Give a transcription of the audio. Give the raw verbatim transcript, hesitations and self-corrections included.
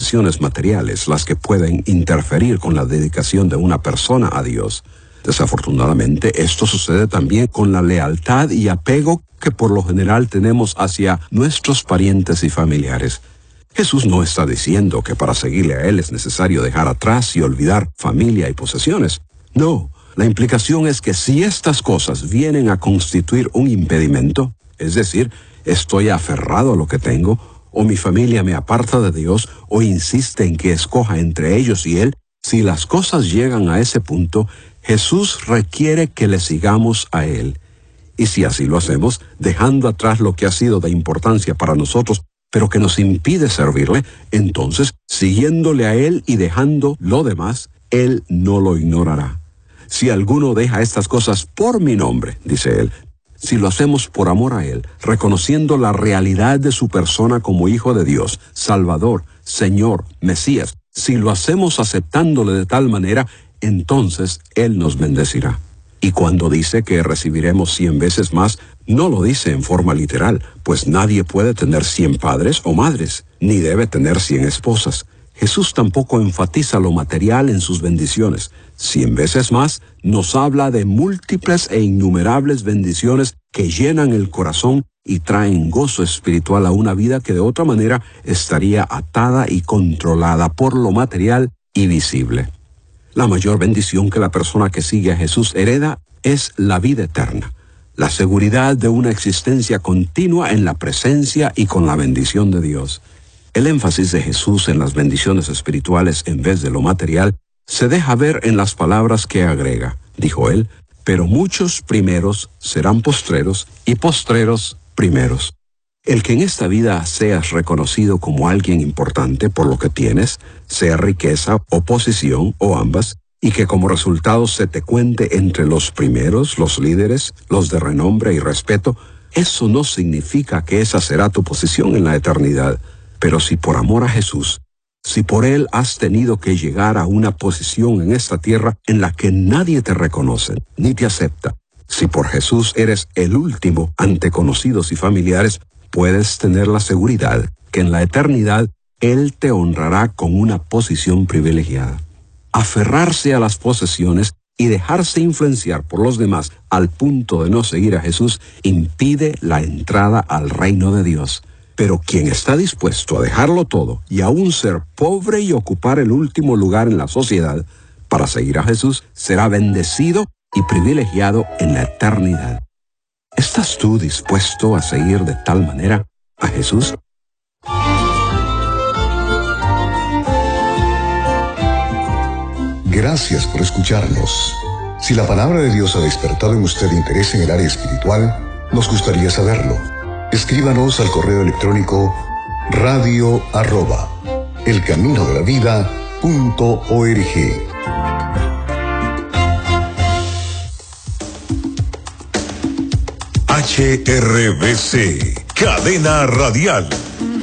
posesiones materiales las que pueden interferir con la dedicación de una persona a Dios. Desafortunadamente, esto sucede también con la lealtad y apego que por lo general tenemos hacia nuestros parientes y familiares. Jesús no está diciendo que para seguirle a Él es necesario dejar atrás y olvidar familia y posesiones. No, la implicación es que si estas cosas vienen a constituir un impedimento, es decir, estoy aferrado a lo que tengo, o mi familia me aparta de Dios, o insiste en que escoja entre ellos y Él, si las cosas llegan a ese punto, Jesús requiere que le sigamos a Él. Y si así lo hacemos, dejando atrás lo que ha sido de importancia para nosotros, pero que nos impide servirle, entonces, siguiéndole a Él y dejando lo demás, Él no lo ignorará. Si alguno deja estas cosas por mi nombre, dice Él, si lo hacemos por amor a Él, reconociendo la realidad de su persona como Hijo de Dios, Salvador, Señor, Mesías, si lo hacemos aceptándole de tal manera, entonces Él nos bendecirá. Y cuando dice que recibiremos cien veces más, no lo dice en forma literal, pues nadie puede tener cien padres o madres, ni debe tener cien esposas. Jesús tampoco enfatiza lo material en sus bendiciones. Cien veces más nos habla de múltiples e innumerables bendiciones que llenan el corazón y traen gozo espiritual a una vida que de otra manera estaría atada y controlada por lo material y visible. La mayor bendición que la persona que sigue a Jesús hereda es la vida eterna, la seguridad de una existencia continua en la presencia y con la bendición de Dios. El énfasis de Jesús en las bendiciones espirituales en vez de lo material se deja ver en las palabras que agrega. Dijo él, pero muchos primeros serán postreros y postreros primeros. El que en esta vida seas reconocido como alguien importante por lo que tienes, sea riqueza o posición o ambas, y que como resultado se te cuente entre los primeros, los líderes, los de renombre y respeto, eso no significa que esa será tu posición en la eternidad. Pero si por amor a Jesús, si por Él has tenido que llegar a una posición en esta tierra en la que nadie te reconoce, ni te acepta, si por Jesús eres el último ante conocidos y familiares, puedes tener la seguridad que en la eternidad Él te honrará con una posición privilegiada. Aferrarse a las posesiones y dejarse influenciar por los demás al punto de no seguir a Jesús impide la entrada al reino de Dios. Pero quien está dispuesto a dejarlo todo y aún ser pobre y ocupar el último lugar en la sociedad para seguir a Jesús será bendecido y privilegiado en la eternidad. ¿Estás tú dispuesto a seguir de tal manera a Jesús? Gracias por escucharnos. Si la palabra de Dios ha despertado en usted interés en el área espiritual, nos gustaría saberlo. Escríbanos al correo electrónico radio arroba elcaminodelavida.org. H R B C, Cadena Radial.